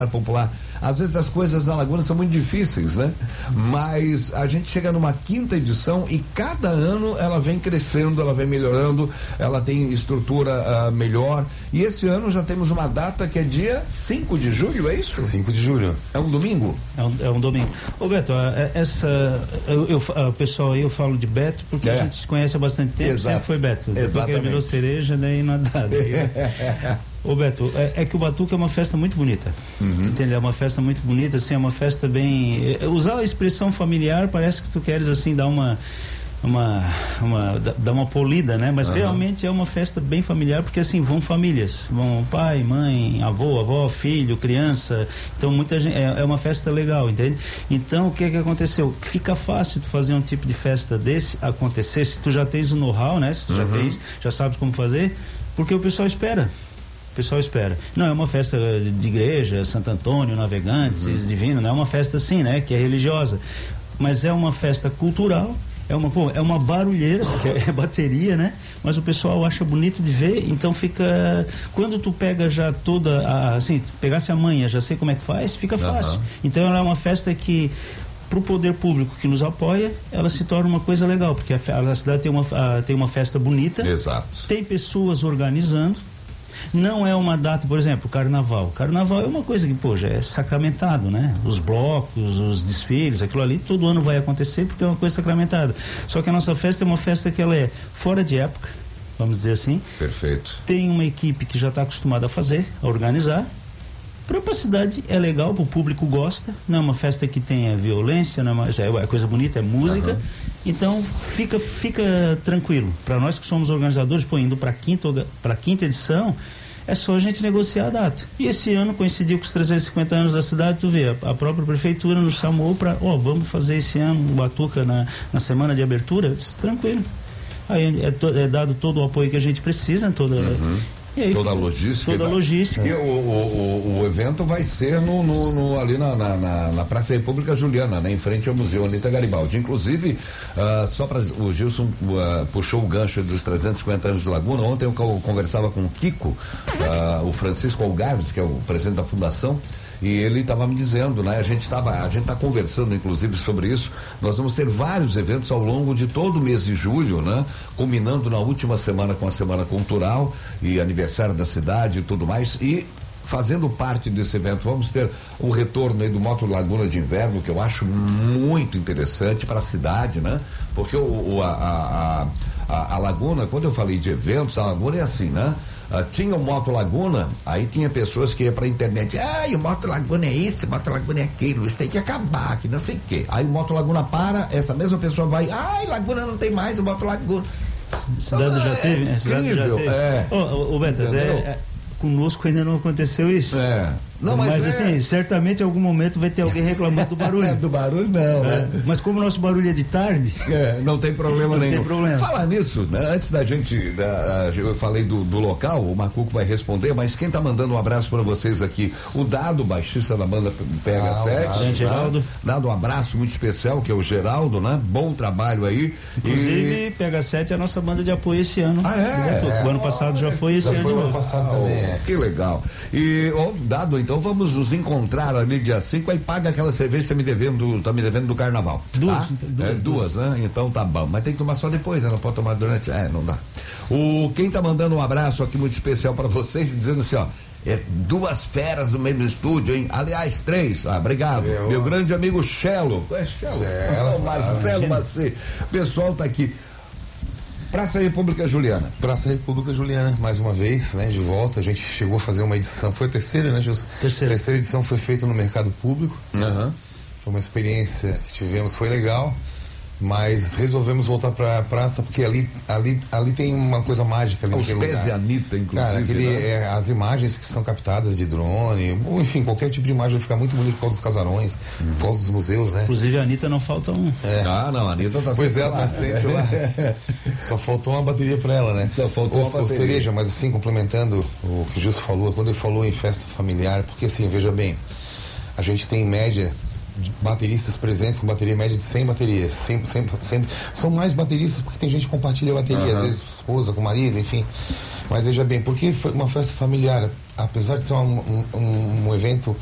popular. Às vezes as coisas na Laguna são muito difíceis, né? Mas a gente chega numa 5ª edição e cada ano ela vem crescendo, ela vem melhorando, ela tem estrutura melhor. E esse ano já temos uma data que é dia 5 de julho, é isso? 5 de julho. É um domingo? É um domingo. Ô Beto, o pessoal aí, eu falo de Beto porque a gente se conhece há bastante tempo. Exato. Sempre foi Beto. Depois Exatamente. que ele virou cereja, daí nada. Ô Beto, é que o Batuque é uma festa muito bonita, entendeu? É uma festa muito bonita, assim, é uma festa bem... usar a expressão familiar parece que tu queres, assim, dar uma polida, né? Mas realmente é uma festa bem familiar, porque assim, vão famílias, vão pai, mãe, avô, filho, criança, então muita gente, é uma festa legal, entende? Então o que aconteceu? Fica fácil tu fazer um tipo de festa desse acontecer, se tu já tens o know-how, né? Se tu já sabes como fazer, porque o pessoal espera. Não é uma festa de igreja, Santo Antônio, Navegantes, Divino, não é uma festa assim, né? Que é religiosa, mas é uma festa cultural, é uma barulheira, porque é bateria, né? Mas o pessoal acha bonito de ver, então fica, quando tu pega já toda, assim, pegasse a manha, já sei como é que faz, fica fácil. Então ela é uma festa para o poder público que nos apoia, ela se torna uma coisa legal, porque a cidade tem uma festa bonita. Exato. Tem pessoas organizando. Não é uma data, por exemplo, Carnaval. Carnaval é uma coisa que, já é sacramentado, né? Os blocos, os desfiles, aquilo ali, todo ano vai acontecer porque é uma coisa sacramentada. Só que a nossa festa é uma festa que ela é fora de época, vamos dizer assim. Perfeito. Tem uma equipe que já está acostumada a organizar. Para a cidade é legal, o público gosta, não é uma festa que tenha violência, não é coisa bonita, é música. Então fica tranquilo. Para nós que somos organizadores, indo para a quinta edição, é só a gente negociar a data. E esse ano coincidiu com os 350 anos da cidade, tu vê, a própria prefeitura nos chamou para, vamos fazer esse ano o Batuca na semana de abertura. Eu disse, tranquilo. Aí é dado todo o apoio que a gente precisa, toda a logística. Toda a logística. E o evento vai ser ali na Praça República Juliana, né? Em frente ao Museu Anita Garibaldi. Inclusive, só para o Gilson puxou o gancho dos 350 anos de Laguna. Ontem eu conversava com o Kiko, o Francisco Algarves, que é o presidente da fundação, e ele estava me dizendo, né? A gente está conversando inclusive sobre isso. Nós vamos ter vários eventos ao longo de todo o mês de julho, né? Culminando na última semana com a Semana Cultural e aniversário da cidade e tudo mais. E fazendo parte desse evento, vamos ter o retorno aí do Moto Laguna de Inverno, que eu acho muito interessante para a cidade, né? Porque a Laguna, quando eu falei de eventos, a Laguna é assim, né? Tinha o Moto Laguna, aí tinha pessoas que iam pra internet, o Moto Laguna é isso, o Moto Laguna é aquilo, isso tem que acabar, que não sei o quê. Aí o Moto Laguna essa mesma pessoa vai, Laguna não tem mais o Moto Laguna. Cidade já teve, né? Cidade já teve. Ô Beto, conosco ainda não aconteceu isso. Não, mas assim, certamente em algum momento vai ter alguém reclamando do barulho. Do barulho não, né? Mas como o nosso barulho é de tarde, não tem problema nenhum. Tem problema. Falar nisso, né? Antes da gente, eu falei do local, o Macuco vai responder, mas quem tá mandando um abraço para vocês aqui, o Dado, baixista da banda PH7, Geraldo. Dado um abraço muito especial, que é o Geraldo, né? Bom trabalho aí. Inclusive, PH7 é a nossa banda de apoio esse ano. O ano passado já foi, esse ano. Foi o ano passado também. Que legal. E, Dado, então vamos nos encontrar ali dia 5, aí paga aquela cerveja que você tá me devendo do Carnaval. Duas, né? Então tá bom. Mas tem que tomar só depois, né? Não pode tomar durante. Não dá. Quem tá mandando um abraço aqui muito especial para vocês, dizendo assim, duas feras do mesmo estúdio, hein? Aliás, 3. Obrigado. Meu grande amigo Chelo. Marcelo Macê. O pessoal tá aqui. Praça República Juliana. Praça República Juliana, mais uma vez, né? De volta, a gente chegou a fazer uma edição, foi a terceira, né, Gilson? Terceira edição foi feita no mercado público. Foi uma experiência que tivemos, foi legal, mas resolvemos voltar para a praça porque ali tem uma coisa mágica ali naquele lugar. Os pés de Anitta, inclusive. Cara, as imagens que são captadas de drone, ou enfim, qualquer tipo de imagem vai ficar muito bonito por causa dos casarões, por causa dos museus, né? Inclusive a Anitta não falta um. Não, a Anitta tá pois sempre lá. Tá sempre lá. Só faltou uma bateria para ela, né? Só faltou uma bateria. Cereja, mas assim, complementando o que o Gilson falou, quando ele falou em festa familiar, porque assim, veja bem, a gente tem em média bateristas presentes com bateria média de 100 baterias. 100, são mais bateristas porque tem gente que compartilha a bateria, às vezes esposa com marido, enfim. Mas veja bem, porque foi uma festa familiar, apesar de ser um evento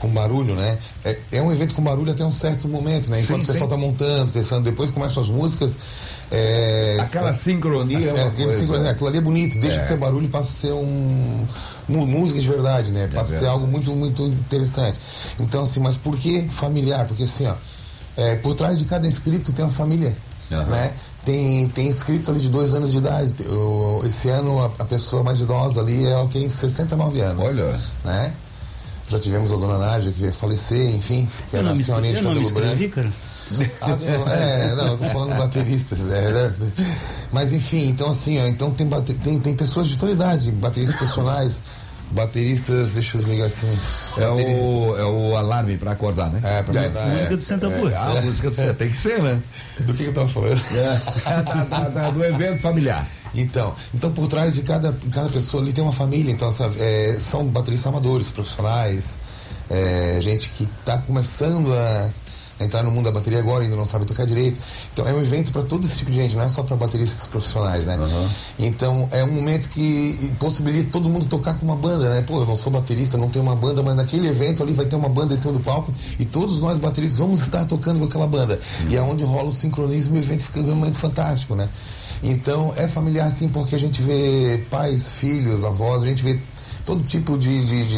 com barulho, né? É um evento com barulho até um certo momento, né? Enquanto o pessoal tá montando, testando, depois começam as músicas. Aquela sincronia. Aquilo ali é bonito, deixa de ser barulho e passa a ser música de verdade, né? Passa a ser algo muito, muito interessante. Então, assim, mas por que familiar? Porque assim, ó, por trás de cada inscrito tem uma família, né? Tem inscritos ali de 2 anos de idade. Esse ano a pessoa mais idosa ali, ela tem 69 anos. Olha. Né? Já tivemos a dona Nádia que veio falecer, enfim, que era a senhorinha de cabelo branco. Cara. Eu tô falando bateristas, né? Mas enfim, então assim, ó, então tem pessoas de toda idade, bateristas profissionais, bateristas, deixa eu desligar assim. É o alarme pra acordar, né? Pra acordar. Música do Santa Pura. A música do Santa, tem que ser, né? Do que eu tava falando? Do evento familiar. Então por trás de cada pessoa ali tem uma família, então são bateristas amadores, profissionais, gente que está começando a entrar no mundo da bateria agora, ainda não sabe tocar direito. Então é um evento para todo esse tipo de gente, não é só para bateristas profissionais, né? Então é um momento que possibilita todo mundo tocar com uma banda, né? Pô, eu não sou baterista, não tenho uma banda, mas naquele evento ali vai ter uma banda em cima do palco e todos nós bateristas vamos estar tocando com aquela banda. E é onde rola o sincronismo e o evento fica um momento fantástico, né? Então é familiar sim, porque a gente vê pais, filhos, avós, a gente vê todo tipo de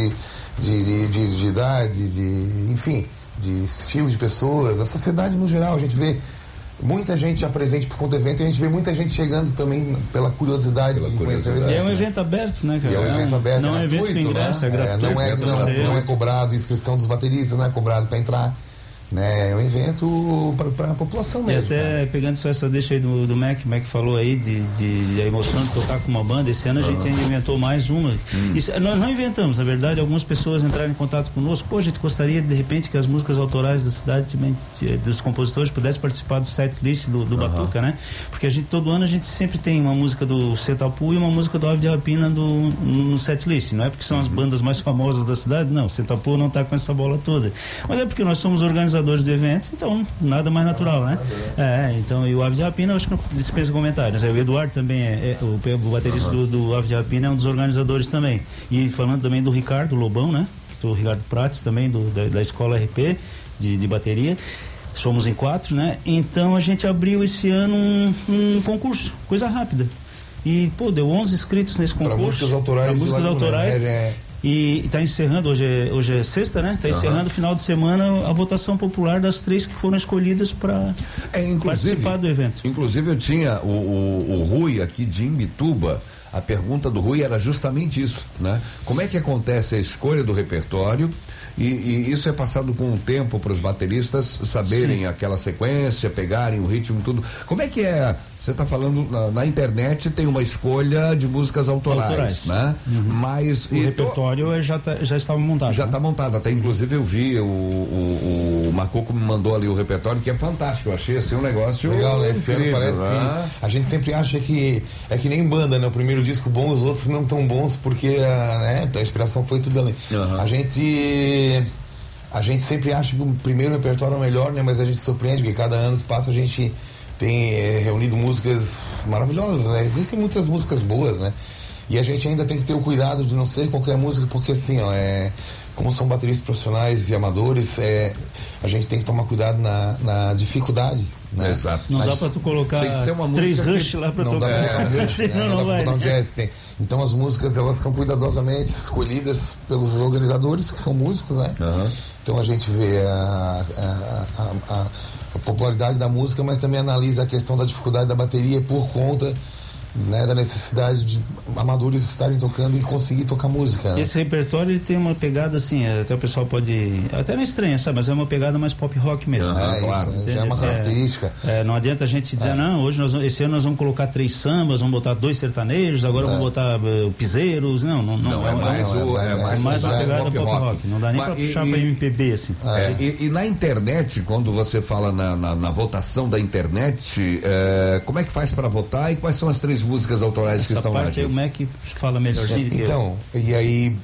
idade, enfim, de estilo de pessoas, a sociedade no geral. A gente vê muita gente já presente por conta do evento e a gente vê muita gente chegando também pela curiosidade de conhecer o evento. É um evento aberto, né, cara? É um evento aberto. Não é um evento que ingresso, é gratuito. Não é cobrado inscrição dos bateristas, não é cobrado para entrar. Né? É um evento para a população mesmo. E até pegando só essa deixa aí do Mac falou aí de a emoção de tocar com uma banda. Esse ano a gente ainda inventou mais uma. Isso, nós não inventamos, na verdade, algumas pessoas entraram em contato conosco. Pô, a gente gostaria de repente que as músicas autorais da cidade também, dos compositores, pudessem participar do set list do Batuca, né? Porque todo ano a gente sempre tem uma música do Setapu e uma música do Ave de Rapina no set list. Não é porque são as bandas mais famosas da cidade, não. Setapu não está com essa bola toda. Mas é porque nós somos organizadores do evento, então nada mais natural, né? Então, e o Ave de Rapina, eu acho que não dispensa comentários. O Eduardo também o baterista do Ave de Rapina é um dos organizadores também. E falando também do Ricardo Lobão, né? Do Ricardo Prates também, da escola RP de bateria. Somos em 4, né? Então a gente abriu esse ano um concurso, coisa rápida. E, deu 11 inscritos nesse concurso. Para músicas autorais. E está encerrando, hoje é sexta, né? Está encerrando o final de semana a votação popular das 3 que foram escolhidas para participar do evento. Inclusive eu tinha o Rui aqui de Imbituba. A pergunta do Rui era justamente isso, né? Como é que acontece a escolha do repertório e isso é passado com o tempo para os bateristas saberem aquela sequência, pegarem o ritmo, tudo. Como é que é? Você está falando na internet tem uma escolha de músicas autorais. Né? Mas o repertório já estava montado. Já está montado. Até inclusive eu vi o Macoco me mandou ali o repertório, que é fantástico. Eu achei assim um negócio legal, né? Esse ano parece a gente sempre acha que é que nem banda, né? O primeiro disco bom, os outros não tão bons porque a inspiração foi tudo ali. A gente sempre acha que o primeiro repertório é o melhor, né? Mas a gente se surpreende porque cada ano que passa a gente tem reunido músicas maravilhosas, né? Existem muitas músicas boas, né? E a gente ainda tem que ter o cuidado de não ser qualquer música, porque assim, como são bateristas profissionais e amadores, a gente tem que tomar cuidado na dificuldade, né? Exato. Não dá pra tu colocar 3 Rush lá pra tocar. Não dá pra botar um jazz. Então as músicas, elas são cuidadosamente escolhidas pelos organizadores, que são músicos, né? Então a gente vê a popularidade da música, mas também analisa a questão da dificuldade da bateria por conta, né, da necessidade de amadores estarem tocando e conseguir tocar música, né? Esse repertório ele tem uma pegada assim, até o pessoal pode, até não é estranha, sabe, mas é uma pegada mais pop rock mesmo. Claro, já é uma característica. Não adianta a gente dizer, não, esse ano nós vamos colocar 3 sambas, vamos botar 2 sertanejos, agora vamos botar piseiros, não é mais uma pegada pop rock. Não dá nem pra puxar pra MPB, assim. E na internet, quando você fala na votação da internet, como é que faz para votar e quais são as 3 músicas autorais que estão lá? Essa parte aí o Mac fala melhorzinho. Então, e aí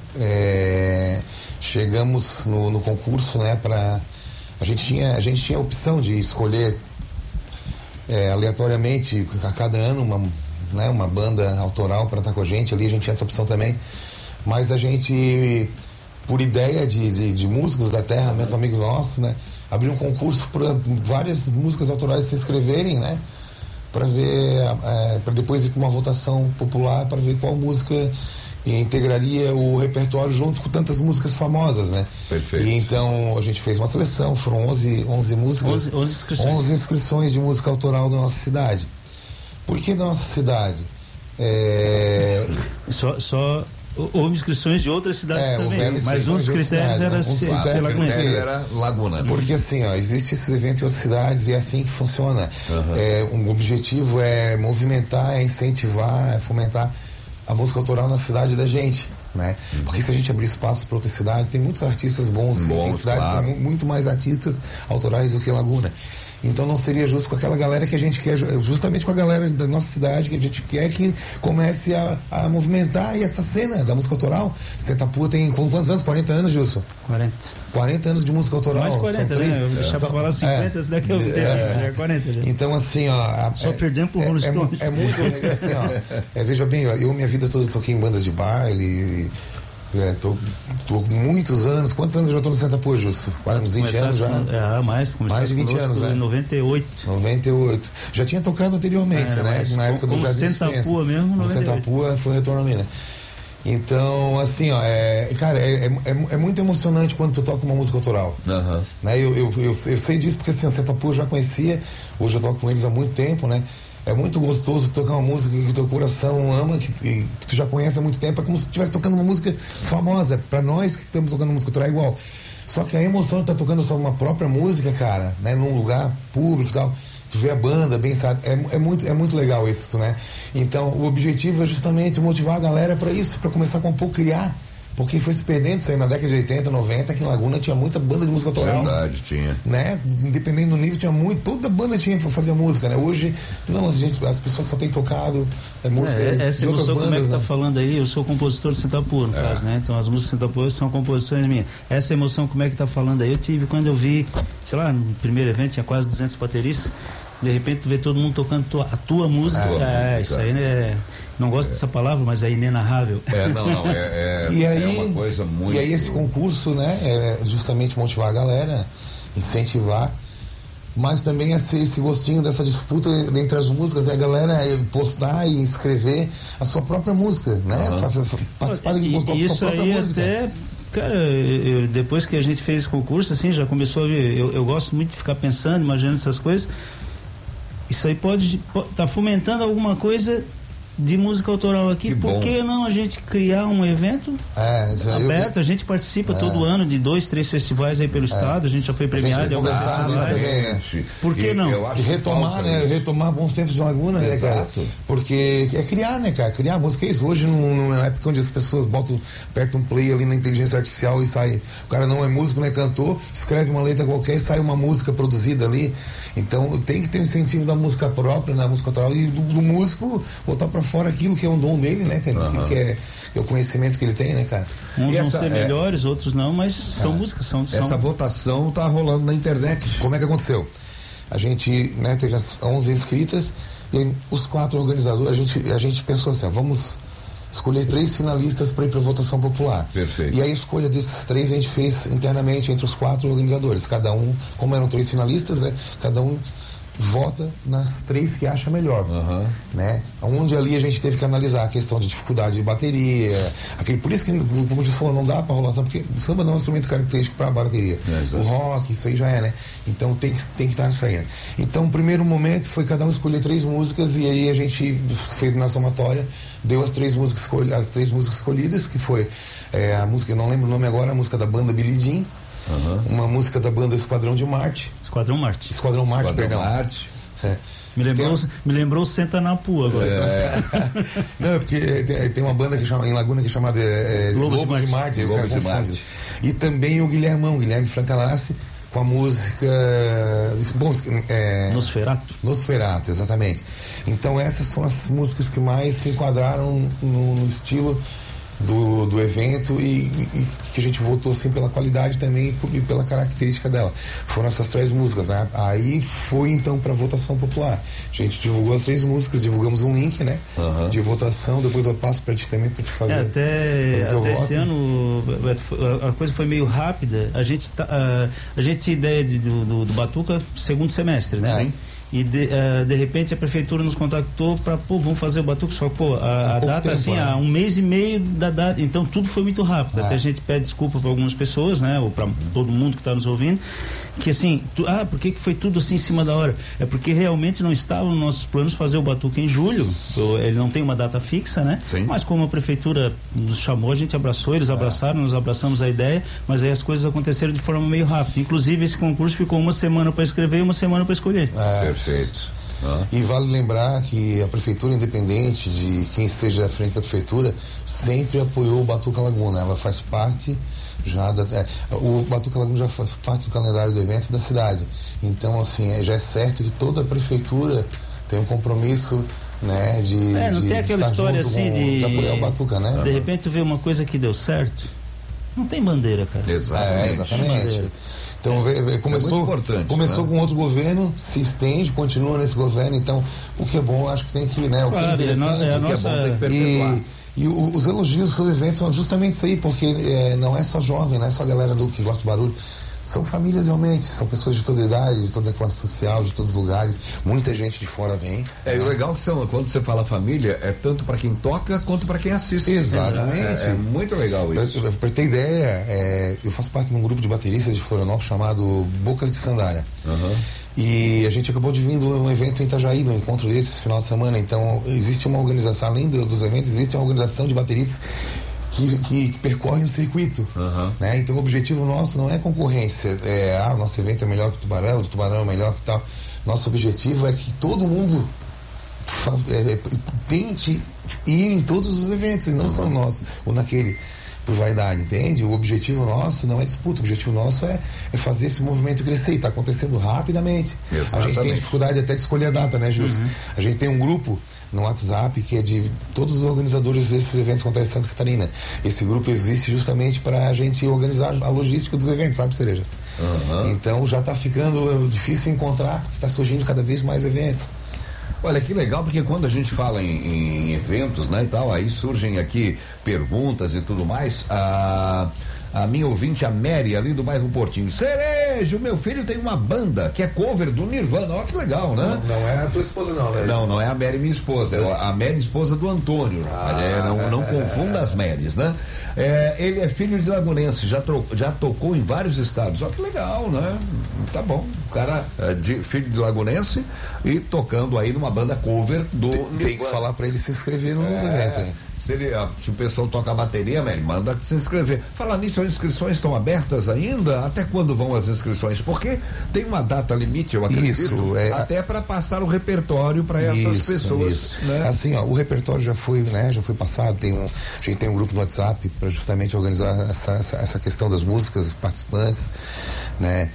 chegamos no concurso, né, a gente tinha a opção de escolher aleatoriamente a cada ano uma banda autoral para estar com a gente ali, a gente tinha essa opção também, mas a gente por ideia de músicos da terra, meus amigos nossos, né? Abrir um concurso para várias músicas autorais se inscreverem, né? Para ver, para depois ir para uma votação popular para ver qual música integraria o repertório junto com tantas músicas famosas, né? Perfeito. E então a gente fez uma seleção, foram 11 músicas, 11 inscrições de música autoral da nossa cidade. Por que da nossa cidade? Só houve inscrições de outras cidades também, mas um dos critérios era ser lagunense. Era Laguna. Porque assim, existem esses eventos em outras cidades e é assim que funciona. Um objetivo é movimentar, é incentivar, é fomentar a música autoral na cidade da gente, né? Porque se a gente abrir espaço para outras cidades, tem muitos artistas bons, tem cidades que tem muito mais artistas autorais do que Laguna. Então não seria justo com aquela galera que a gente quer, justamente com a galera da nossa cidade, que a gente quer que comece a movimentar essa cena da música autoral. Santa Pua tem quantos anos? 40 anos, Gilson? 40 anos de música autoral. Mais 40, né? Eu deixava pra falar 50, esse daqui eu tenho, é 40 já. Então, assim, só perdemos pro Rolling Stones. É muito legal, assim, veja bem, eu minha vida toda toquei em bandas de baile, tô muitos anos. Quantos anos eu já tô no Santa Pua, Justo? Uns 20 anos já? Mais de 20 anos, né? 98. Já tinha tocado anteriormente, né? Na época do Jardim Santa Pua mesmo, 98. Santa Pua foi retorno ali, né? Então, assim, cara, é muito emocionante quando tu toca uma música autoral. Né? Eu sei disso porque, assim, o Santa Pua eu já conhecia, hoje eu toco com eles há muito tempo, né? É muito gostoso tocar uma música que teu coração ama, que tu já conhece há muito tempo. É como se estivesse tocando uma música famosa. Pra nós que estamos tocando música cultural é igual. Só que a emoção de estar tocando só uma própria música, cara, né, num lugar público e tal, tu vê a banda, bem sabe, é muito legal isso, né? Então o objetivo é justamente motivar a galera para isso, para começar com um pouco criar. Porque foi se perdendo isso aí na década de 80, 90, que em Laguna tinha muita banda de música autoral. Verdade, tinha. Né? Independente do nível, tinha muito. Toda banda tinha pra fazer música, né? Hoje, não, as pessoas só têm tocado música essa de outras emoção, bandas. como é que né? tá falando aí? Eu sou compositor de Santa Pua, no caso, né? Então as músicas de Santa Pua são composições minhas. Essa emoção, como é que tá falando aí? Eu tive quando eu vi, sei lá, no primeiro evento tinha quase 200 bateristas. De repente tu vê todo mundo tocando a tua música. Isso aí, né? Não gosto dessa palavra, mas é inenarrável. É uma coisa muito... E aí esse concurso, né, é justamente motivar a galera, incentivar, mas também é ser esse gostinho dessa disputa entre as músicas, a galera postar e escrever a sua própria música, né? Participar de postar a sua própria música. Até, cara, depois que a gente fez esse concurso, assim, já começou a ver, eu gosto muito de ficar pensando, imaginando essas coisas. Isso aí pode tá fomentando alguma coisa de música autoral aqui. Por que não a gente criar um evento aberto? A gente participa todo ano de 2, 3 festivais aí pelo estado, a gente já foi premiado em alguns festivais. Por que não? E retomar, né? Retomar bons tempos de Laguna, né, cara? Porque é criar, né, cara? Criar música é isso. Hoje, numa época onde as pessoas apertam um play ali na inteligência artificial e sai. O cara não é músico, não é cantor, escreve uma letra qualquer e sai uma música produzida ali. Então tem que ter um incentivo da música própria, na música autoral, e do músico botar pra fora aquilo que é um dom dele, né? Que é o conhecimento que ele tem, né, cara? Uns vão ser melhores, outros não, mas são músicas. Essa votação tá rolando na internet. Como é que aconteceu? A gente, né, teve as 11 inscritas e aí, os 4 organizadores, a gente pensou assim, vamos escolher 3 finalistas para ir para votação popular. Perfeito. E aí a escolha desses 3 a gente fez internamente entre os 4 organizadores. Cada um, como eram 3 finalistas, né? Cada um vota nas 3 que acha melhor, né? Onde ali a gente teve que analisar a questão de dificuldade de bateria, por isso que, como você falou, não dá para rolar, porque o samba não é um instrumento característico para a bateria. O rock, isso aí já é, né? Então tem que estar isso aí, né? Então, o primeiro momento foi cada um escolher 3 músicas e aí a gente fez na somatória, deu as 3 músicas escolhidas, que foi a música, eu não lembro o nome agora, a música da banda Billy Jean, uma música da banda Esquadrão Marte. Me lembrou Senta na Pua agora. Não, porque tem uma banda em Laguna que é chamada Lobos de Marte. E também o Guilherme Francalassi com a música Nosferatu, exatamente. Então essas são as músicas que mais se enquadraram no estilo do evento e que a gente votou assim pela qualidade também e pela característica dela. Foram essas 3 músicas, né? Aí foi então para votação popular. A gente divulgou as 3 músicas, divulgamos um link, né? De votação, depois eu passo para ti também para te fazer. Até esse ano a coisa foi meio rápida. A gente tinha ideia do Batuca segundo semestre, né? Sim. E de repente a prefeitura nos contactou para, vamos fazer o Batuque, só a data tempo, assim, há 1 mês e meio da data, então tudo foi muito rápido. Até a gente pede desculpa para algumas pessoas, né, ou para todo mundo que está nos ouvindo, que assim, por que foi tudo assim em cima da hora? É porque realmente não estava nos nossos planos fazer o Batuque em julho, ele não tem uma data fixa, né? Sim. Mas como a prefeitura nos chamou, a gente abraçou, eles abraçaram, nós abraçamos a ideia, mas aí as coisas aconteceram de forma meio rápida. Inclusive esse concurso ficou 1 semana para escrever e 1 semana para escolher. Perfeito. E vale lembrar que a prefeitura, independente de quem esteja à frente da prefeitura, sempre apoiou o Batuca Laguna. Ela faz parte já o Batuca Laguna já faz parte do calendário de eventos da cidade. Então, assim, já é certo que toda a prefeitura tem um compromisso, né, não tem aquela história assim de apoiar o Batuca, né? De repente tu vê uma coisa que deu certo, não tem bandeira, cara. Exatamente. Então começou com outro governo, se estende, continua nesse governo. Então o que é bom, acho que tem que, né? O que é interessante, o que é bom tem que perpetuar. E os elogios sobre o evento são justamente isso aí, porque não é só jovem, não é só a galera que gosta de barulho. São famílias realmente, são pessoas de toda idade, de toda classe social, de todos os lugares. Muita gente de fora vem. E o legal que quando você fala família, é tanto para quem toca quanto para quem assiste. Exatamente. É muito legal isso. Para ter ideia, eu faço parte de um grupo de bateristas de Florianópolis chamado Bocas de Sandália. E a gente acabou de vir de um evento em Itajaí, um encontro desse esse final de semana. Então existe uma organização, além dos eventos, existe uma organização de bateristas que percorrem o circuito, né? Então o objetivo nosso não é concorrência, o nosso evento é melhor que o Tubarão é melhor que tal. Nosso objetivo é que todo mundo tente ir em todos os eventos, e não só o nosso, ou naquele, por vaidade, entende? O objetivo nosso não é disputa, o objetivo nosso é fazer esse movimento crescer, e está acontecendo rapidamente. Exatamente. A gente tem dificuldade até de escolher a data, né, Gilson? A gente tem um grupo no WhatsApp que é de todos os organizadores desses eventos que acontecem em Santa Catarina. Esse grupo existe justamente para a gente organizar a logística dos eventos, sabe, Cereja? Então já está ficando difícil encontrar, porque está surgindo cada vez mais eventos. Olha, que legal, porque quando a gente fala em eventos, né, e tal, aí surgem aqui perguntas e tudo mais. A minha ouvinte, a Mary, ali do bairro Portinho. Cerejo, meu filho tem uma banda que é cover do Nirvana. Olha que legal, né? Não é a tua esposa, não, né? Não é a Mary, minha esposa. É a Mary, esposa do Antônio. Não confunda as Marys, né? Ele é filho de lagunense, já tocou em vários estados. Olha que legal, né? Tá bom. O cara filho de lagunense e tocando aí numa banda cover do Nirvana. Tem que falar pra ele se inscrever no evento, hein? Se o pessoal toca a bateria, manda se inscrever. Falar nisso, as inscrições estão abertas ainda? Até quando vão as inscrições? Porque tem uma data limite, eu acredito, até para passar o repertório para essas pessoas. Né? Assim, o repertório já foi passado. A gente tem um grupo no WhatsApp para justamente organizar essa questão das músicas, participantes, né?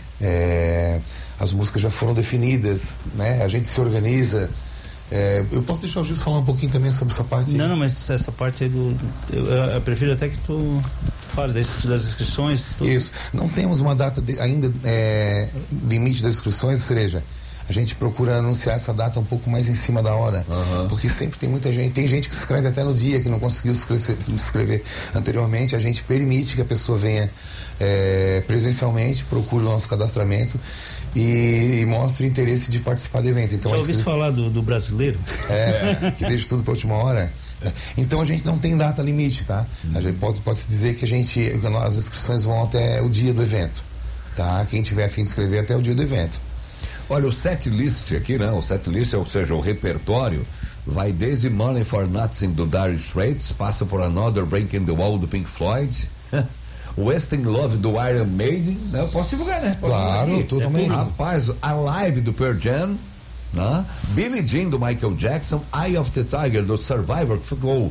As músicas já foram definidas, né? A gente se organiza. Eu posso deixar o Gilson falar um pouquinho também sobre essa parte? Não, mas essa parte aí eu prefiro até que tu fale das inscrições. Isso. Não temos uma data ainda limite das inscrições, ou seja, a gente procura anunciar essa data um pouco mais em cima da hora, porque sempre tem muita gente, tem gente que se inscreve até no dia que não conseguiu se inscrever anteriormente. A gente permite que a pessoa venha presencialmente, procure o nosso cadastramento e mostre interesse de participar do evento. Então, já ouvi falar do brasileiro? Que deixa tudo para a última hora. Então a gente não tem data limite, tá? A gente pode-se dizer que as inscrições vão até o dia do evento, tá? Quem tiver a fim de inscrever até o dia do evento. Olha, o set list aqui, né? O set list, ou seja, o repertório, vai desde Money for Nothing do Dire Straits, passa por Another Break in the Wall do Pink Floyd, Wasting Love do Iron Maiden, né? Eu posso divulgar, né? Claro, totalmente. Rapaz, Alive do Pearl Jam, né? Billie Jean do Michael Jackson, Eye of the Tiger do Survivor, que ficou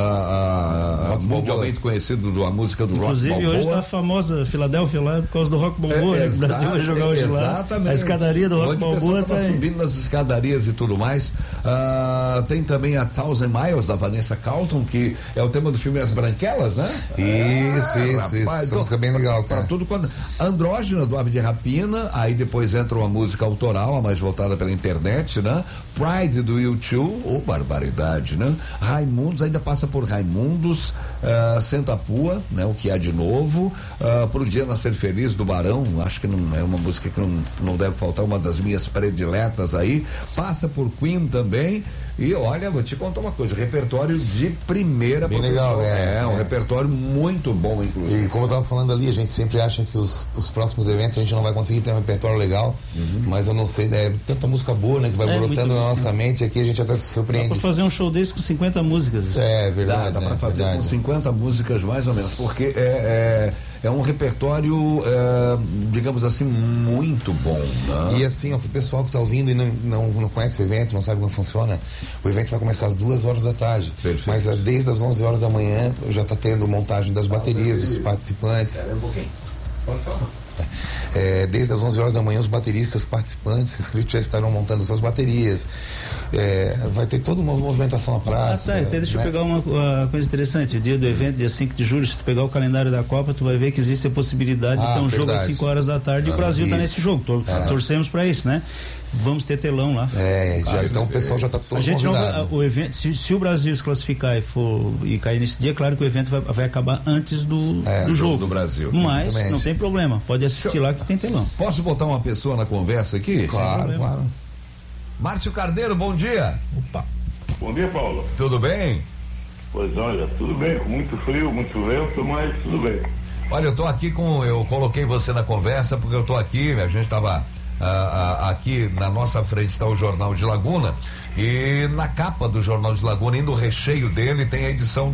mundialmente conhecido da música do Inclusive, Rock Balboa. hoje está a famosa Filadélfia lá por causa do Rock Balboa, né? O Brasil vai jogar hoje lá. A escadaria do Rock Balboa tá subindo nas escadarias e tudo mais. Tem também a Thousand Miles da Vanessa Carlton, que é o tema do filme As Branquelas, né? Isso. Essa música é bem legal, cara. Tudo quando Andrógena do Ave de Rapina, aí depois entra uma música autoral, a mais voltada pela internet, né? Pride do U2, barbaridade, né? Raimundos, ainda passa por Raimundos, Senta Pua, né? O que há de novo, Pro Dia Nascer Feliz do Barão, acho que não é uma música que não deve faltar, uma das minhas prediletas aí, passa por Queen também. E olha, vou te contar uma coisa, repertório de primeira bem legal, um repertório muito bom, inclusive. E como eu estava falando ali, a gente sempre acha que os próximos eventos a gente não vai conseguir ter um repertório legal, mas eu não sei, tanta música boa, né, que vai brotando na nossa mente aqui, a gente até se surpreende. Dá pra fazer um show desse com 50 músicas. É verdade. Dá pra fazer com 50 músicas mais ou menos, porque é um repertório, digamos assim, muito bom, né? E assim, ó, pro pessoal que tá ouvindo e não conhece o evento, não sabe como funciona, o evento vai começar às 2h da tarde. Perfeito. Mas desde as 11 horas da manhã já tá tendo montagem das baterias dos participantes. Pode falar. Desde as 11 horas da manhã os bateristas participantes inscritos já estarão montando suas baterias. Vai ter toda uma movimentação na praça. Até deixa eu pegar uma coisa interessante. O dia do evento, dia 5 de julho, se tu pegar o calendário da Copa, tu vai ver que existe a possibilidade de ter um jogo às 5 horas da tarde e o Brasil está nesse jogo. Torcemos para isso, né? Vamos ter telão lá. Então o pessoal já está todo convidado. O evento, se o Brasil se classificar e cair nesse dia, claro que o evento vai acabar antes do jogo do Brasil. Mas não tem problema, pode assistir lá que tem telão. Posso botar uma pessoa na conversa aqui? Claro. Márcio Carneiro, bom dia. Opa. Bom dia, Paulo. Tudo bem? Pois olha, tudo bem, com muito frio, muito vento, mas tudo bem. Olha, eu coloquei você na conversa porque eu tô aqui, a gente estava aqui na nossa frente está o Jornal de Laguna e na capa do Jornal de Laguna, indo o recheio dele, tem a edição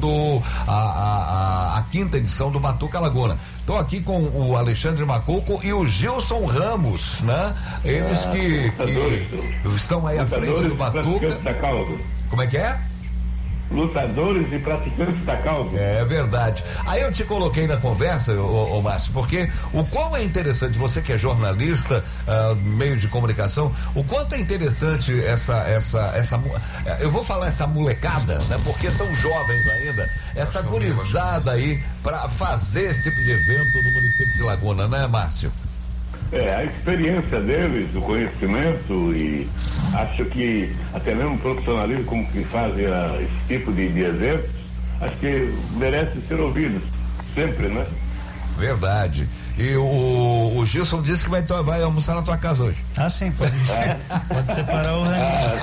a quinta edição do Batuca Laguna. Estou aqui com o Alexandre Macuco e o Gilson Ramos, né? Eles que estão aí à frente do Batuca. Como é que é? Lutadores e praticantes da causa. É verdade. Aí eu te coloquei na conversa, ô Márcio, porque o quão é interessante, você que é jornalista, meio de comunicação, o quanto é interessante essa eu vou falar essa molecada, né? Porque são jovens ainda, essa gurizada aí para fazer esse tipo de evento no município de Laguna, né, Márcio? A experiência deles, o conhecimento e acho que até mesmo o profissionalismo como que fazem esse tipo de eventos, acho que merece ser ouvidos sempre, né? Verdade. E o Gilson disse que vai almoçar na tua casa hoje. Sim, pode. Pode separar o rango.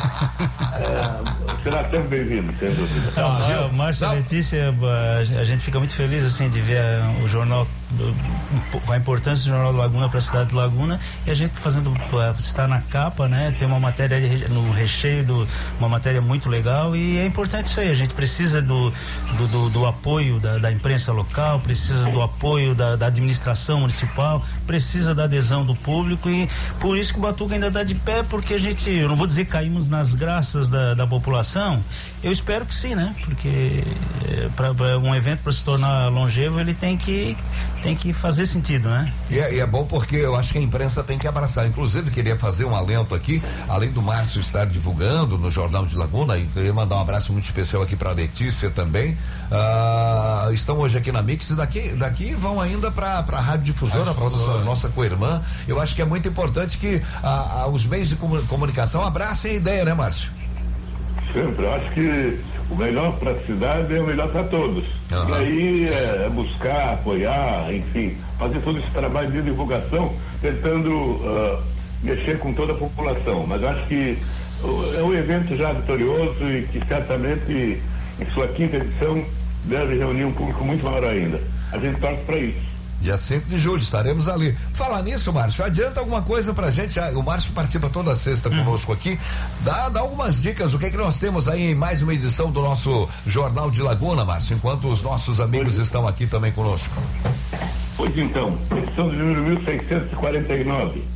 Será sempre bem-vindo, sem dúvida. Márcio e Letícia, a gente fica muito feliz assim de ver o jornal, a importância do Jornal do Laguna para a cidade de Laguna, e a gente está na capa, né? Tem uma matéria no recheio, uma matéria muito legal, e é importante isso aí. A gente precisa do apoio da imprensa local, precisa do apoio da administração municipal, precisa da adesão do público, e por isso que o Batuca ainda está de pé, porque eu não vou dizer que caímos nas graças da população, eu espero que sim, né? Porque para um evento, para se tornar longevo, ele tem que fazer sentido, né? E é bom porque eu acho que a imprensa tem que abraçar. Inclusive, queria fazer um alento aqui, além do Márcio estar divulgando no Jornal de Laguna, e queria mandar um abraço muito especial aqui para a Letícia também. Estão hoje aqui na Mix, e daqui vão ainda para a Rádio Difusora, para nossa co-irmã. Eu acho que é muito importante que os meios de comunicação abracem a ideia, né, Márcio? Sempre, eu acho que o melhor para a cidade é o melhor para todos. E aí é buscar, apoiar, enfim, fazer todo esse trabalho de divulgação, tentando mexer com toda a população. Mas acho que é um evento já vitorioso e que certamente em sua quinta edição deve reunir um público muito maior ainda. A gente torce para isso. Dia 5 de julho, estaremos ali. Falar nisso, Márcio, adianta alguma coisa pra gente? O Márcio participa toda sexta conosco aqui. Dá algumas dicas, o que é que nós temos aí em mais uma edição do nosso Jornal de Laguna, Márcio, enquanto os nossos amigos estão aqui também conosco. Pois então, edição de número 1649.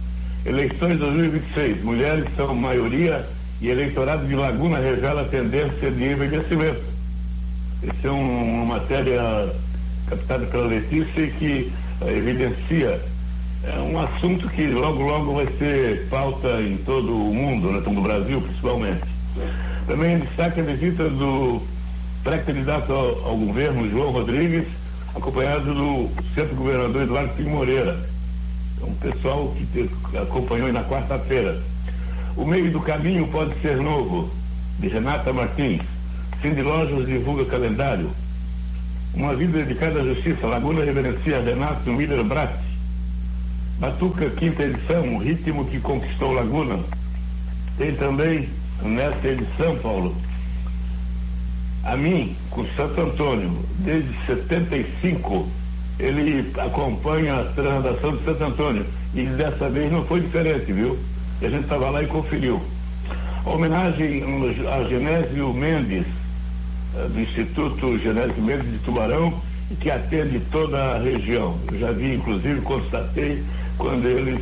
Eleições 2026. Mulheres são maioria e eleitorado de Laguna revela tendência de envelhecimento. Essa é uma matéria captada pela Letícia que evidencia um assunto que logo vai ser pauta em todo o mundo, né, no Brasil principalmente. Também destaca a visita do pré-candidato ao governo, João Rodrigues, acompanhado do centro-governador Eduardo Pinho Moreira. É um pessoal que acompanhou na quarta-feira. O meio do caminho pode ser novo, de Renata Martins. Cindy Lojas divulga calendário. Uma vida dedicada à justiça. Laguna reverencia Renato Miller Bratti. Batuca, quinta edição, o ritmo que conquistou Laguna. Tem também, nesta edição, Paulo, a mim, com Santo Antônio, desde 75, ele acompanha a transação de Santo Antônio. E dessa vez não foi diferente, viu? A gente estava lá e conferiu. A homenagem a Genésio Mendes, do Instituto Genésio Mendes de Tubarão, que atende toda a região. Eu já vi, inclusive, constatei quando eles,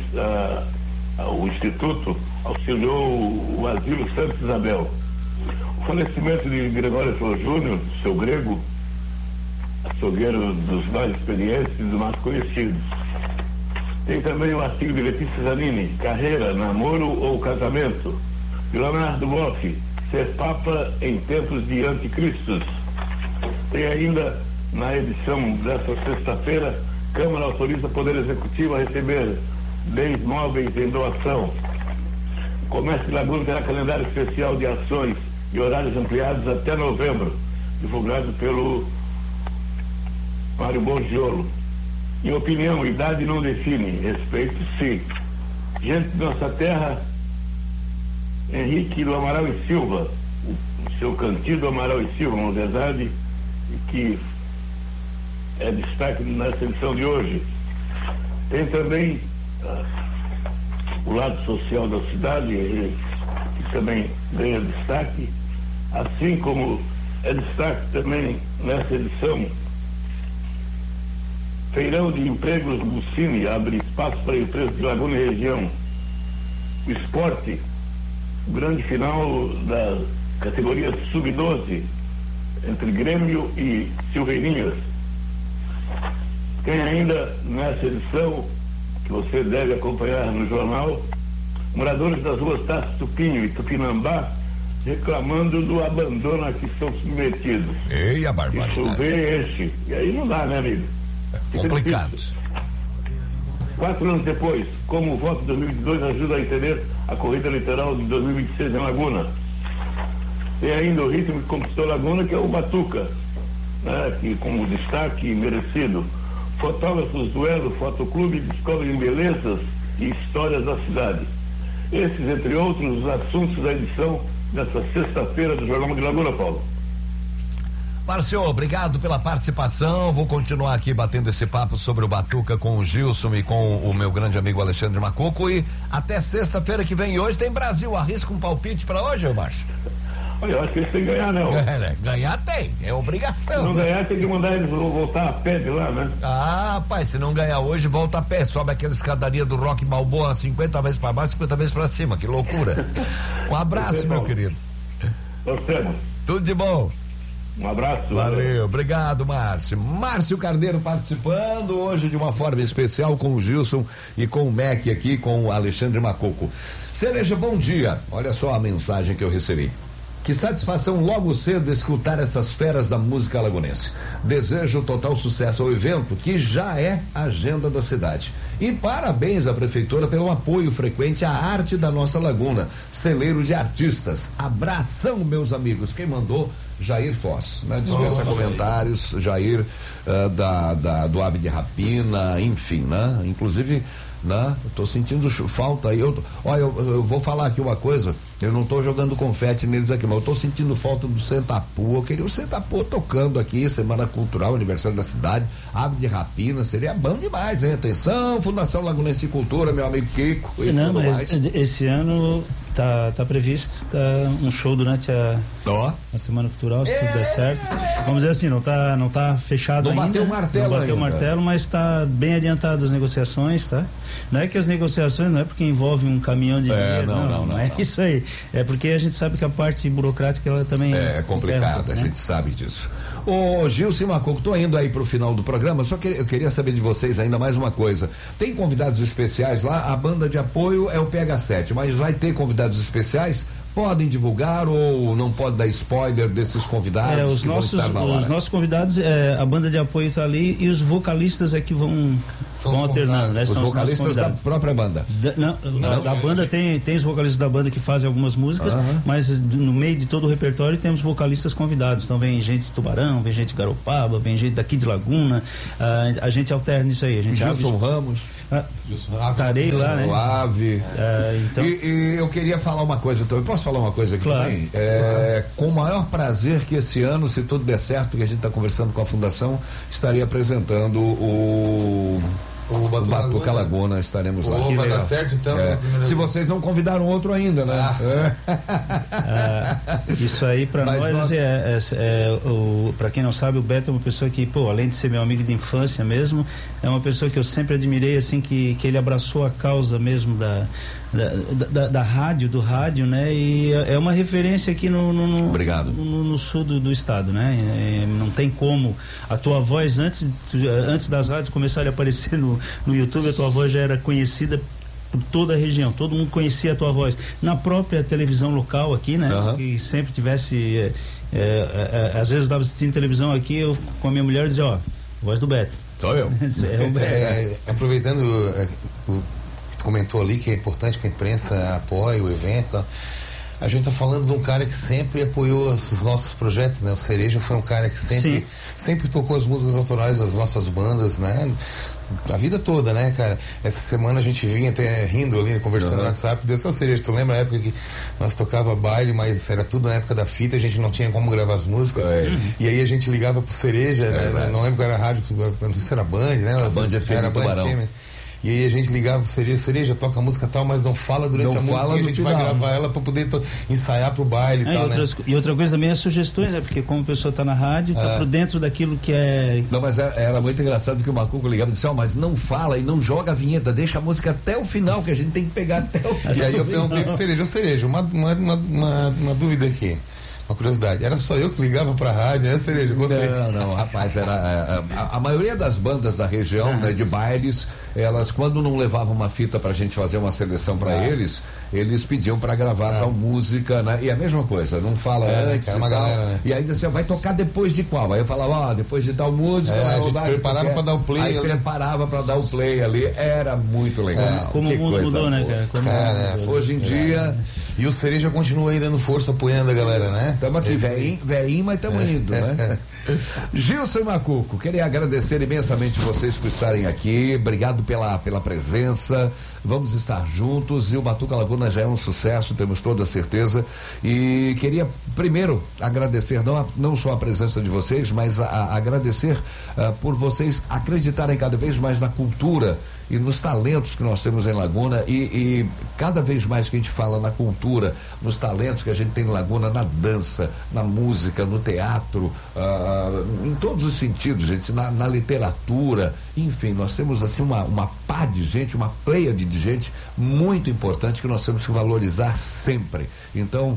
o Instituto auxiliou o Asilo Santa Isabel. O falecimento de Gregório Flor Júnior, seu grego, açougueiro dos mais experientes e dos mais conhecidos. Tem também o artigo de Letícia Zanini, carreira, namoro ou casamento. De Leonardo Boff, ser papa em tempos de anticristos. Tem ainda, na edição desta sexta-feira, Câmara autoriza o Poder Executivo a receber bens móveis em doação. O Comércio de Laguna terá calendário especial de ações e horários ampliados até novembro, divulgado pelo Mário Bongiolo. Em opinião, idade não define, respeito sim. Gente de nossa terra, Henrique do Amaral e Silva, o seu Cantido Amaral e Silva, na verdade, que é destaque nessa edição de hoje. Tem também o lado social da cidade, que também ganha destaque, assim como é destaque também nessa edição Feirão de Empregos Bucini, abre espaço para empresas de Laguna e região. O esporte, o grande final da categoria sub-12 entre Grêmio e Silveirinhas. Tem ainda nessa edição, que você deve acompanhar no jornal, moradores das ruas Tasso Tupinho e Tupinambá reclamando do abandono a que são submetidos. Ei, a barbaridade. Chover, enche. E aí não dá, né, amigo? Complicado. 4 anos depois, como o voto de 2022 ajuda a entender a corrida eleitoral de 2026 em Laguna. Tem ainda o ritmo que conquistou Laguna, que é o Batuca, né, que como destaque merecido. Fotógrafos do Elo Fotoclube descobrem belezas e histórias da cidade. Esses, entre outros, os assuntos da edição desta sexta-feira do Jornal de Laguna, Paulo. Márcio, obrigado pela participação. Vou continuar aqui batendo esse papo sobre o Batuca com o Gilson e com o meu grande amigo Alexandre Macoco. E até sexta-feira que vem. E hoje tem Brasil. Arrisca um palpite para hoje, Márcio? Olha, eu acho que eles têm que ganhar, não. Ganhar tem, é obrigação. Se não ganhar, tem que mandar eles voltar a pé de lá, né? Ah, pai, se não ganhar hoje, volta a pé. Sobe aquela escadaria do Rock Balboa 50 vezes para baixo, 50 vezes para cima. Que loucura. Um abraço, meu querido. Torcemos. Tudo de bom. Um abraço. Valeu, obrigado, Márcio. Márcio Carneiro participando hoje de uma forma especial com o Gilson e com o Mac aqui, com o Alexandre Macoco. Cereja, bom dia. Olha só a mensagem que eu recebi. Que satisfação logo cedo escutar essas feras da música lagunense. Desejo total sucesso ao evento, que já é agenda da cidade. E parabéns à prefeitura pelo apoio frequente à arte da nossa laguna, celeiro de artistas. Abração, meus amigos. Quem mandou? Jair Foz, né? Dispensa comentários, Jair do Ave de Rapina, enfim, né? Inclusive, né? Eu tô sentindo falta aí. Olha, eu vou falar aqui uma coisa. Eu não estou jogando confete neles aqui, mas eu estou sentindo falta do Sentapô. Eu queria o Sentapô tocando aqui, Semana Cultural, Aniversário da Cidade, Ave de Rapina, seria bom demais, hein? Atenção, Fundação Lagunense de Cultura, meu amigo Kiko. Não, mas esse ano tá previsto um show durante a Semana Cultural, se tudo der certo. Vamos dizer assim, não tá fechado ainda. Não bateu o martelo, mas está bem adiantado as negociações, tá? Não é que as negociações não é porque envolve um caminhão de dinheiro, não é isso aí. É porque a gente sabe que a parte burocrática ela também é complicada, a gente sabe disso. Ô Gilson Macuco, tô indo aí pro final do programa, eu queria saber de vocês ainda mais uma coisa. Tem convidados especiais lá? A banda de apoio é o PH7, mas vai ter convidados especiais? Podem divulgar ou não pode dar spoiler desses convidados? Os nossos convidados, a banda de apoio está ali e os vocalistas é que vão alternando, né? Os vocalistas da própria banda? Da banda tem os vocalistas da banda que fazem algumas músicas, mas no meio de todo o repertório temos vocalistas convidados. Então vem gente de Tubarão, vem gente de Garopaba, vem gente daqui de Laguna. A gente alterna isso aí. A gente Gilson Ramos. Estarei lá, né? O Ave. Então... E eu queria falar uma coisa, então eu posso falar uma coisa aqui também? Com o maior prazer que esse ano, se tudo der certo, porque a gente está conversando com a Fundação, estaria apresentando o Batuca Laguna, estaremos lá. Vai dar certo então? Se vocês não convidaram outro ainda, né? Isso aí para nós para quem não sabe, o Beto é uma pessoa que, além de ser meu amigo de infância mesmo, é uma pessoa que eu sempre admirei, assim, que ele abraçou a causa mesmo da rádio, do rádio, né? E é uma referência aqui no sul do estado, né? Não tem como. A tua voz, antes das rádios começarem a aparecer no YouTube, a tua voz já era conhecida por toda a região, todo mundo conhecia a tua voz. Na própria televisão local aqui, né? Que sempre tivesse, às vezes eu estava assistindo televisão aqui, eu com a minha mulher dizia, voz do Beto. Sou eu. Aproveitando o que tu comentou ali, que é importante que a imprensa apoie o evento, a gente tá falando de um cara que sempre apoiou os nossos projetos, né? O Cereja foi um cara que sempre tocou as músicas autorais das nossas bandas, né? A vida toda, né, cara? Essa semana a gente vinha até rindo ali, conversando no WhatsApp, Deus, Cereja, tu lembra a época que nós tocava baile, mas era tudo na época da fita, a gente não tinha como gravar as músicas, e aí a gente ligava pro Cereja, né? Não lembro qual era a rádio, não sei se era Band, né? A Band FM, era Band FM. E aí a gente ligava pro Cereja, toca a música tal, mas não fala durante a música, e a gente vai gravar ela pra poder ensaiar pro baile e tal, né? E outra coisa também é sugestões, né? Porque como a pessoa tá na rádio, tá por dentro daquilo que é... Não, mas era muito engraçado que o Macuco ligava e disse, mas não fala e não joga a vinheta, deixa a música até o final, que a gente tem que pegar até o final. E aí eu perguntei pro Cereja, uma dúvida aqui. Uma curiosidade, era só eu que ligava pra rádio, né, Cereja? Não, rapaz, era a maioria das bandas da região, né, de bailes, elas, quando não levavam uma fita pra gente fazer uma seleção pra eles pediam pra gravar tal música, né? E a mesma coisa, não fala antes uma galera, né? E aí você vai tocar depois de qual? Aí eu falava, depois de tal música, a gente se preparava pra dar o play. Aí preparava pra dar o play ali, era muito legal. Como o mundo mudou, né, cara? Hoje em dia... E o Cereja continua aí dando força, apoiando a galera, né? Estamos aqui, velhinho, mas estamos indo, né? Gilson e Macuco, queria agradecer imensamente vocês por estarem aqui, obrigado pela presença, vamos estar juntos, e o Batuca Laguna já é um sucesso, temos toda a certeza, e queria primeiro agradecer não só a presença de vocês, mas agradecer por vocês acreditarem cada vez mais na cultura e nos talentos que nós temos em Laguna, e cada vez mais que a gente fala na cultura, nos talentos que a gente tem em Laguna, na dança, na música, no teatro, em todos os sentidos, gente, na literatura, enfim, nós temos assim uma pá de gente, uma pleiade de gente muito importante que nós temos que valorizar sempre. Então,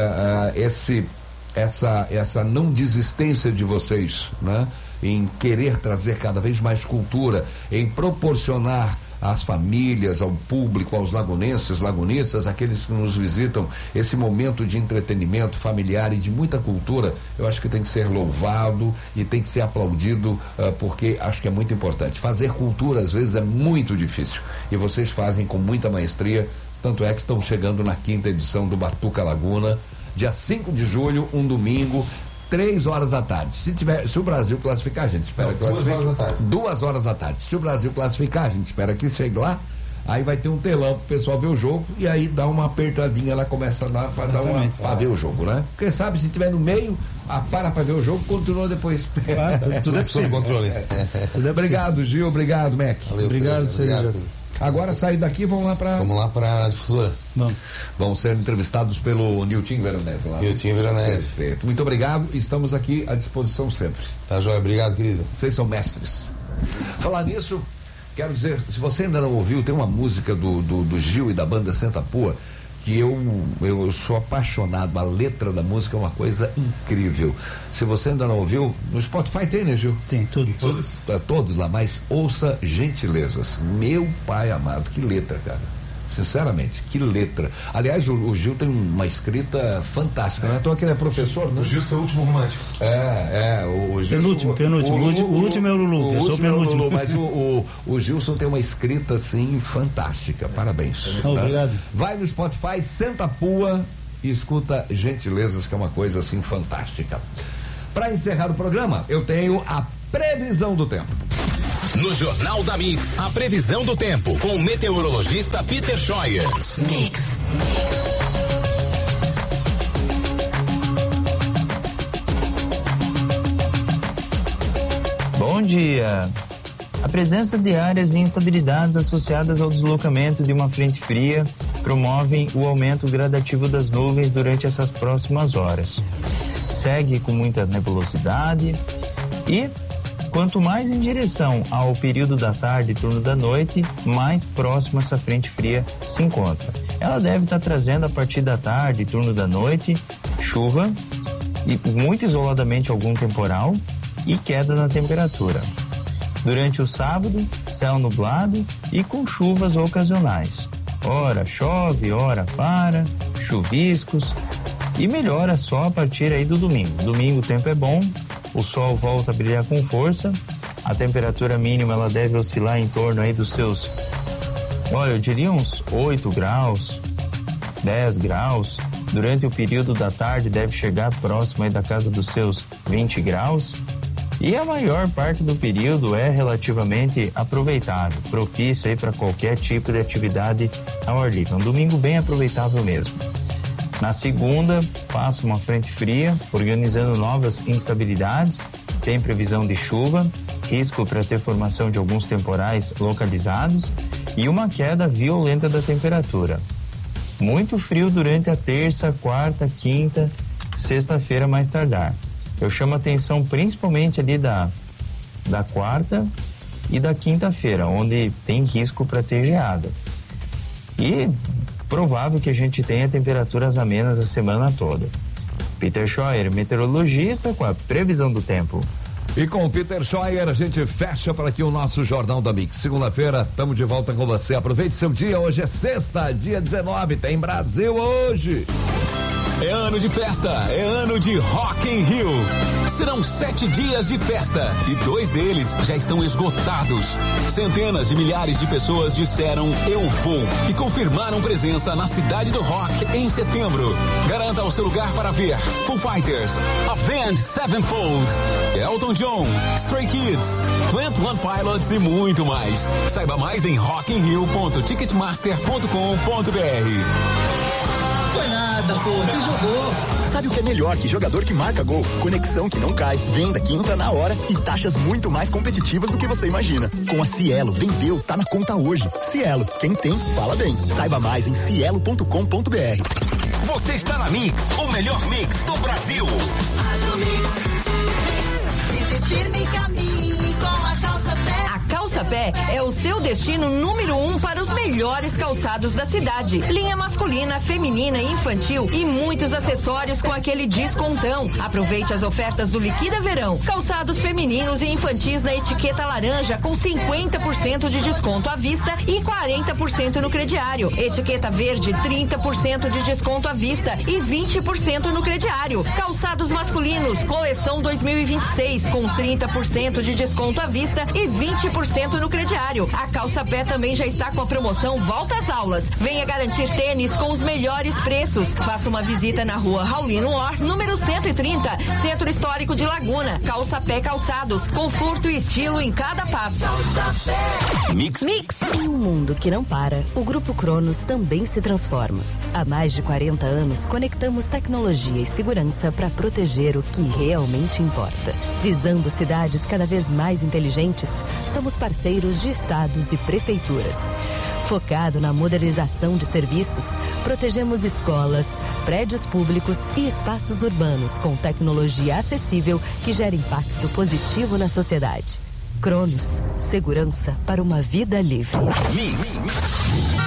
essa não desistência de vocês, né? Em querer trazer cada vez mais cultura, em proporcionar às famílias, ao público, aos lagunenses, lagunistas, aqueles que nos visitam, esse momento de entretenimento familiar e de muita cultura, eu acho que tem que ser louvado e tem que ser aplaudido, porque acho que é muito importante. Fazer cultura às vezes é muito difícil e vocês fazem com muita maestria, tanto é que estão chegando na 5ª edição do Batuca Laguna, dia 5 de julho, um domingo, 3 horas da tarde. Se o Brasil classificar, a gente espera que classifique. 2 horas da tarde. 2 horas da tarde. Se o Brasil classificar, a gente espera que chegue lá. Aí vai ter um telão pro pessoal ver o jogo e aí dá uma apertadinha, ela começa a dar pra ver o jogo, né? Porque sabe, se tiver no meio, para pra ver o jogo, continua depois. Tudo é sob controle. Obrigado, Gil, obrigado, Mac. Valeu, obrigado. Agora sair daqui, vamos lá pra difusora. Vamos ser entrevistados pelo Nilton Veronese lá. Nilton Veronese. Perfeito. Muito obrigado, estamos aqui à disposição sempre. Tá joia, obrigado, querido. Vocês são mestres. Falar nisso, quero dizer, se você ainda não ouviu, tem uma música do Gil e da banda Santa Pua que eu sou apaixonado. A letra da música é uma coisa incrível. Se você ainda não ouviu, no Spotify tem, né, Gil? Tem, todos lá, mas ouça Gentilezas. Meu pai amado, que letra, cara. Sinceramente, que letra. Aliás, o Gil tem uma escrita fantástica, né? Então, que ele é professor, né? O Gil é o último romântico. O Gilson, penúltimo. O último é o Lulu, eu sou o penúltimo. Mas o Gilson tem uma escrita, assim, fantástica. Parabéns. Obrigado. Vai no Spotify, Senta Pua e escuta Gentilezas, que é uma coisa, assim, fantástica. Para encerrar o programa, eu tenho a previsão do tempo. No Jornal da Mix, a previsão do tempo com o meteorologista Peter Scheuer. Mix. Bom dia. A presença de áreas de instabilidades associadas ao deslocamento de uma frente fria promovem o aumento gradativo das nuvens durante essas próximas horas. Segue com muita nebulosidade e quanto mais em direção ao período da tarde e turno da noite, mais próxima essa frente fria se encontra. Ela deve estar trazendo a partir da tarde e turno da noite chuva e muito isoladamente algum temporal e queda na temperatura. Durante o sábado, céu nublado e com chuvas ocasionais. Ora chove, ora para, chuviscos e melhora só a partir aí do domingo. Domingo o tempo é bom. O sol volta a brilhar com força, a temperatura mínima ela deve oscilar em torno aí dos seus, eu diria uns 8 graus, 10 graus. Durante o período da tarde deve chegar próximo aí da casa dos seus 20 graus. E a maior parte do período é relativamente aproveitável, propício aí para qualquer tipo de atividade ao ar livre. Um domingo bem aproveitável mesmo. Na segunda, passa uma frente fria, organizando novas instabilidades, tem previsão de chuva, risco para ter formação de alguns temporais localizados e uma queda violenta da temperatura. Muito frio durante a terça, quarta, quinta, sexta-feira mais tardar. Eu chamo a atenção principalmente ali da quarta e da quinta-feira, onde tem risco para ter geada. E provável que a gente tenha temperaturas amenas a semana toda. Peter Scheuer, meteorologista, com a previsão do tempo. E com o Peter Scheuer, a gente fecha por aqui o nosso Jornal da Mix. Segunda-feira, estamos de volta com você. Aproveite seu dia, hoje é sexta, dia 19, tem Brasil hoje. É ano de festa, é ano de Rock in Rio. Serão 7 dias de festa e 2 deles já estão esgotados. Centenas de milhares de pessoas disseram eu vou e confirmaram presença na Cidade do Rock em setembro. Garanta o seu lugar para ver Foo Fighters, Avenged Sevenfold, Elton John, Stray Kids, 21 Pilots e muito mais. Saiba mais em rockinrio.ticketmaster.com.br. Foi nada, pô, você jogou. Sabe o que é melhor que jogador que marca gol? Conexão que não cai, venda que entra na hora e taxas muito mais competitivas do que você imagina. Com a Cielo, vendeu, tá na conta hoje. Cielo, quem tem, fala bem. Saiba mais em cielo.com.br. Você está na Mix, o melhor mix do Brasil. A Calça Pé é o seu destino número 1 para os melhores calçados da cidade. Linha masculina, feminina e infantil e muitos acessórios com aquele descontão. Aproveite as ofertas do Liquida Verão. Calçados femininos e infantis na etiqueta laranja com 50% de desconto à vista e 40% no crediário. Etiqueta verde, 30% de desconto à vista e 20% no crediário. Calçados masculinos, coleção 2026 com 30% de desconto à vista e 20% desconto no crediário. A Calça Pé também já está com a promoção Volta às Aulas. Venha garantir tênis com os melhores preços. Faça uma visita na rua Raulino Or, número 130, Centro Histórico de Laguna. Calça Pé Calçados, conforto e estilo em cada passo. Mix. Em um mundo que não para, o Grupo Cronos também se transforma. Há mais de 40 anos, conectamos tecnologia e segurança para proteger o que realmente importa. Visando cidades cada vez mais inteligentes, somos parceiros de estados e prefeituras. Focado na modernização de serviços, protegemos escolas, prédios públicos e espaços urbanos com tecnologia acessível que gera impacto positivo na sociedade. Cronos, segurança para uma vida livre. Mix.